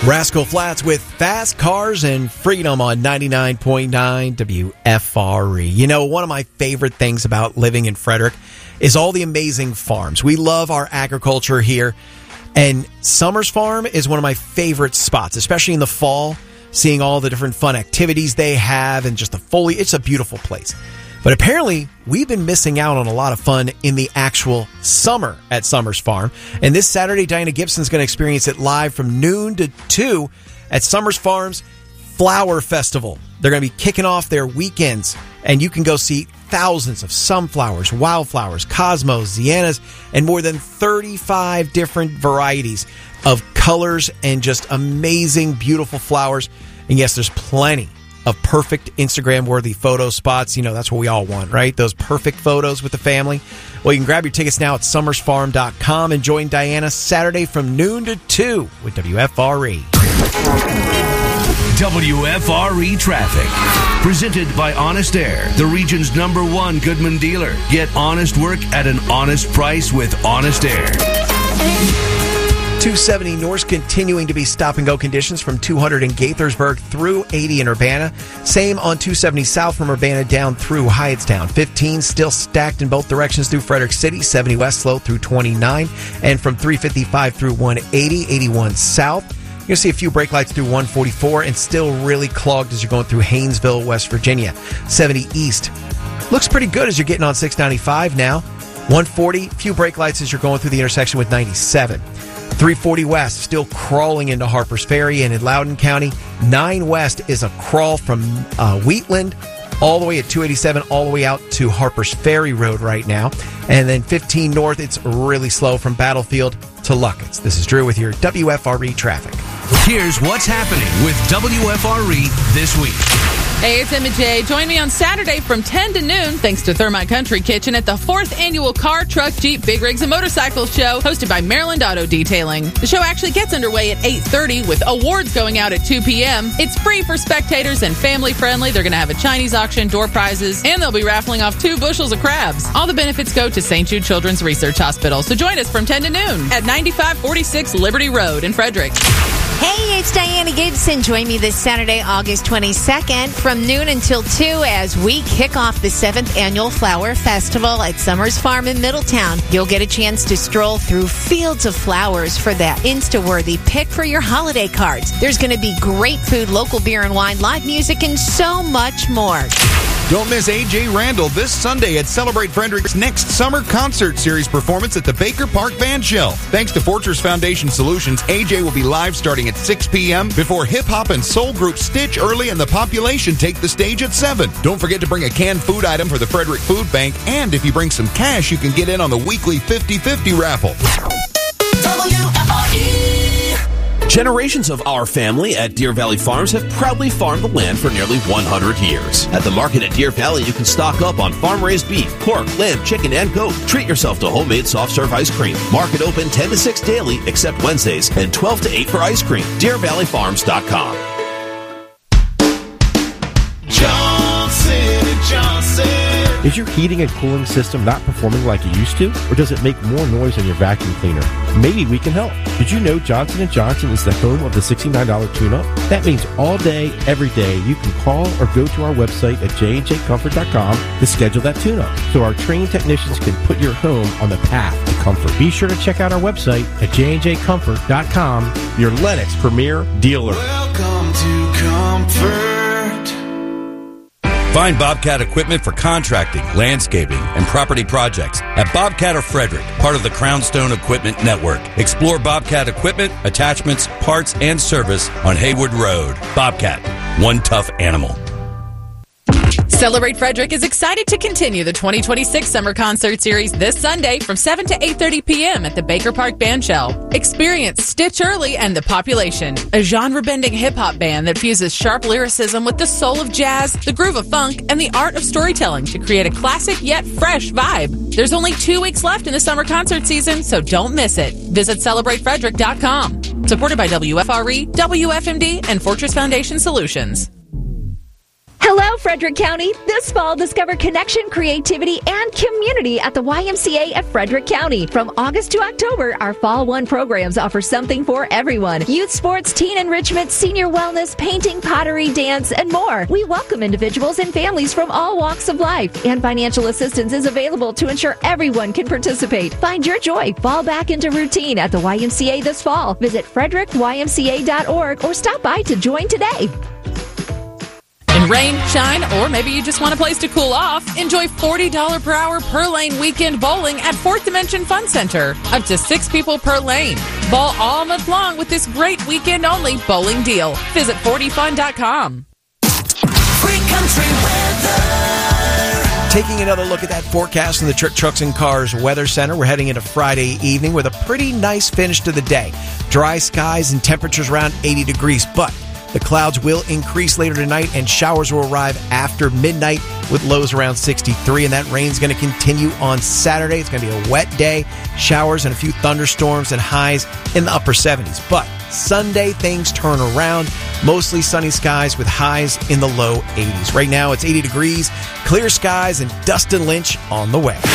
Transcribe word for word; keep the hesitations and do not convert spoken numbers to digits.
Rascal Flatts with Fast Cars and Freedom on ninety-nine point nine W F R E. You know, one of my favorite things about living in Frederick is all the amazing farms. We love our agriculture here, and Summers Farm is one of my favorite spots, especially in the fall, seeing all the different fun activities they have and just the foliage. It's a beautiful place. But apparently, we've been missing out on a lot of fun in the actual summer at Summers Farm. And this Saturday, Diana Gibson's going to experience it live from noon to two at Summers Farm's Flower Festival. They're going to be kicking off their weekends, and you can go see thousands of sunflowers, wildflowers, cosmos, zianas, and more than thirty-five different varieties of colors and just amazing, beautiful flowers. And yes, there's plenty of perfect Instagram-worthy photo spots. You know, that's what we all want, right? Those perfect photos with the family. Well, you can grab your tickets now at summers farm dot com and join Diana Saturday from noon to two with W F R E. W F R E Traffic. Presented by Honest Air, the region's number one Goodman dealer. Get honest work at an honest price with Honest Air. two seventy North continuing to be stop-and-go conditions from two hundred in Gaithersburg through eighty in Urbana. Same on two seventy South from Urbana down through Hyattstown. fifteen still stacked in both directions through Frederick City. seventy West slow through twenty-nine. And from three fifty-five through one eighty. eighty-one South. You're going to see a few brake lights through one forty-four and still really clogged as you're going through Haynesville, West Virginia. seventy East looks pretty good as you're getting on six ninety-five now. one forty, few brake lights as you're going through the intersection with ninety-seven. three forty West, still crawling into Harpers Ferry and in Loudoun County. nine West is a crawl from uh, Wheatland all the way at two eighty-seven, all the way out to Harpers Ferry Road right now. And then fifteen North, it's really slow from Battlefield to Luckett's. This is Drew with your W F R E traffic. Here's what's happening with W F R E this week. Hey, it's Emma J. Join me on Saturday from ten to noon, thanks to Thermite Country Kitchen, at the fourth annual Car, Truck, Jeep, Big Rigs, and Motorcycles Show, hosted by Maryland Auto Detailing. The show actually gets underway at eight thirty, with awards going out at two p.m. It's free for spectators and family-friendly. They're going to have a Chinese auction, door prizes, and they'll be raffling off two bushels of crabs. All the benefits go to Saint Jude Children's Research Hospital. So join us from ten to noon at ninety-five forty-six Liberty Road in Frederick. Hey, it's Diana Gibson. Join me this Saturday, August twenty-second, from noon until two as we kick off the seventh Annual Flower Festival at Summers Farm in Middletown. You'll get a chance to stroll through fields of flowers for that Insta-worthy pick for your holiday cards. There's going to be great food, local beer and wine, live music, and so much more. Don't miss A J Randall this Sunday at Celebrate Frederick's next summer concert series performance at the Baker Park Band Shell. Thanks to Fortress Foundation Solutions, A J will be live starting at six p.m. before hip-hop and soul group Stitch Early and the Population take the stage at seven. Don't forget to bring a canned food item for the Frederick Food Bank, and if you bring some cash, you can get in on the weekly fifty-fifty raffle. W F R E. Generations of our family at Deer Valley Farms have proudly farmed the land for nearly one hundred years. At the market at Deer Valley, you can stock up on farm-raised beef, pork, lamb, chicken, and goat. Treat yourself to homemade soft-serve ice cream. Market open ten to six daily, except Wednesdays, and twelve to eight for ice cream. deer valley farms dot com. Johnson and Johnson. Is your heating and cooling system not performing like it used to? Or does it make more noise than your vacuum cleaner? Maybe we can help. Did you know Johnson and Johnson is the home of the sixty-nine dollars tune-up? That means all day, every day, you can call or go to our website at j and j comfort dot com to schedule that tune-up, so our trained technicians can put your home on the path to comfort. Be sure to check out our website at j and j comfort dot com, your Lennox premier dealer. Welcome to Comfort. Find Bobcat equipment for contracting, landscaping, and property projects at Bobcat of Frederick, part of the Crownstone Equipment Network. Explore Bobcat equipment, attachments, parts, and service on Hayward Road. Bobcat, one tough animal. Celebrate Frederick is excited to continue the twenty twenty-six Summer Concert Series this Sunday from seven to eight thirty p.m. at the Baker Park Band Shell. Experience Stitch Early and the Population, a genre-bending hip-hop band that fuses sharp lyricism with the soul of jazz, the groove of funk, and the art of storytelling to create a classic yet fresh vibe. There's only two weeks left in the summer concert season, so don't miss it. Visit celebrate frederick dot com. Supported by W F R E, W F M D, and Fortress Foundation Solutions. Hello, Frederick County. This fall, discover connection, creativity, and community at the Y M C A of Frederick County. From August to October, our Fall One programs offer something for everyone. Youth sports, teen enrichment, senior wellness, painting, pottery, dance, and more. We welcome individuals and families from all walks of life, and financial assistance is available to ensure everyone can participate. Find your joy, fall back into routine at the Y M C A this fall. Visit frederick y m c a dot org or stop by to join today. In rain, shine, or maybe you just want a place to cool off, enjoy forty dollars per hour per lane weekend bowling at Fourth Dimension Fun Center. Up to six people per lane. Bowl all month long with this great weekend-only bowling deal. Visit forty fun dot com. Free country weather. Taking another look at that forecast from the Trick Trucks and Cars Weather Center. We're heading into Friday evening with a pretty nice finish to the day. Dry skies and temperatures around eighty degrees, but the clouds will increase later tonight and showers will arrive after midnight with lows around sixty-three, and that rain's going to continue on Saturday. It's going to be a wet day, showers and a few thunderstorms and highs in the upper seventies. But Sunday, things turn around. Mostly sunny skies with highs in the low eighties. Right now, it's eighty degrees, clear skies, and Dustin Lynch on the way.